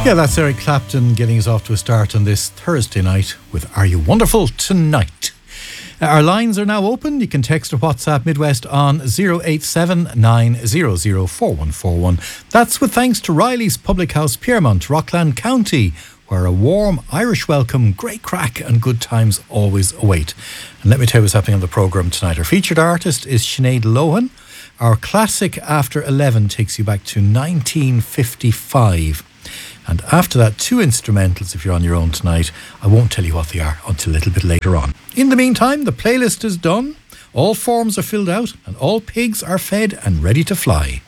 Yeah, that's Eric Clapton getting us off to a start on this Thursday night with Are You Wonderful Tonight? Our lines are now open. You can text or WhatsApp Midwest on 087 900 4141. That's with thanks to Riley's Public House, Piermont, Rockland County, where a warm Irish welcome, great crack and good times always await. And let me tell you what's happening on the programme tonight. Our featured artist is Sinead Lohan. Our classic After 11 takes you back to 1955. And after that, two instrumentals if you're on your own tonight. I won't tell you what they are until a little bit later on. In the meantime, the playlist is done, all forms are filled out, and all pigs are fed and ready to fly.